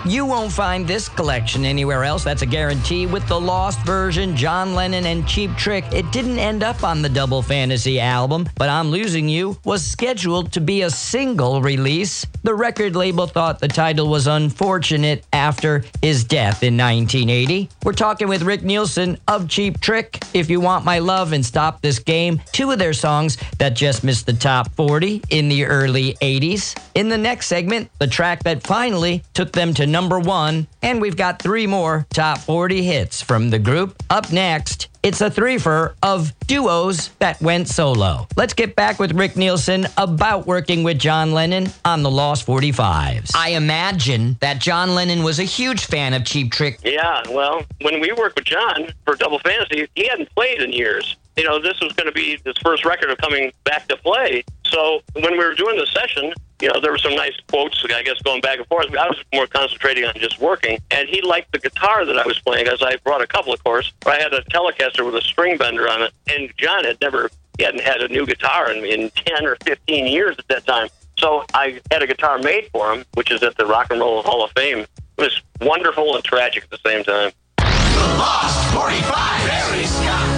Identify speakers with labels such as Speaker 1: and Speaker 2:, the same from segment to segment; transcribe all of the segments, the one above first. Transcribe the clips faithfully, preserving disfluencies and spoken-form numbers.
Speaker 1: You won't find this collection anywhere else, that's a guarantee. With the lost version, John Lennon and Cheap Trick, it didn't end up on the Double Fantasy album, but I'm Losing You was scheduled to be a single release. The record label thought the title was unfortunate after his death in nineteen eighty. We're talking with Rick Nielsen of Cheap Trick, If You Want My Love and Stop This Game, two of their songs that just missed the top forty in the early eighties. In the next segment, the track that finally took them to number one, and we've got three more top forty hits from the group. Up next, it's a threefer of duos that went solo. Let's get back with Rick Nielsen about working with John Lennon on the Lost forty-fives. I imagine that John Lennon was a huge fan of Cheap Trick.
Speaker 2: Yeah, well, when we worked with John for Double Fantasy, he hadn't played in years. You know, this was going to be his first record of coming back to play. So when we were doing the session, you know, there were some nice quotes, I guess, going back and forth. I was more concentrating on just working. And he liked the guitar that I was playing, as I brought a couple, of course. I had a Telecaster with a string bender on it. And John had never, he hadn't had a new guitar in, in ten or fifteen years at that time. So I had a guitar made for him, which is at the Rock and Roll Hall of Fame. It was wonderful and tragic at the same time.
Speaker 3: The Lost forty-five, Barry Scott.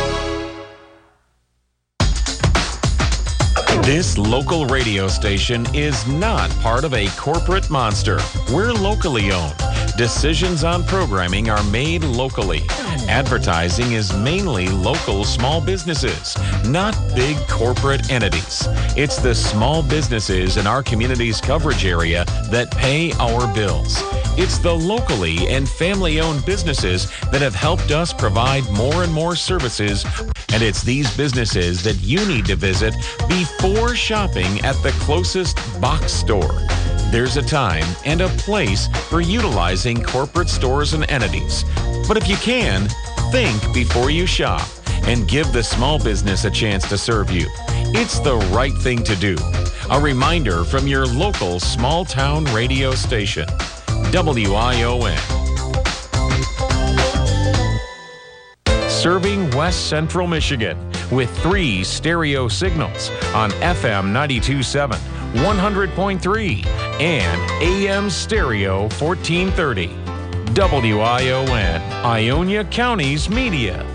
Speaker 4: This local radio station is not part of a corporate monster. We're locally owned. Decisions on programming are made locally. Advertising is mainly local small businesses, not big corporate entities. It's the small businesses in our community's coverage area that pay our bills. It's the locally and family-owned businesses that have helped us provide more and more services, and it's these businesses that you need to visit before shopping at the closest box store. There's a time and a place for utilizing corporate stores and entities. But if you can, think before you shop and give the small business a chance to serve you. It's the right thing to do. A reminder from your local small-town radio station. W I O N. Serving West Central Michigan with three stereo signals on F M ninety-two point seven, one hundred point three, and A M stereo fourteen thirty. W I O N, Ionia County's media.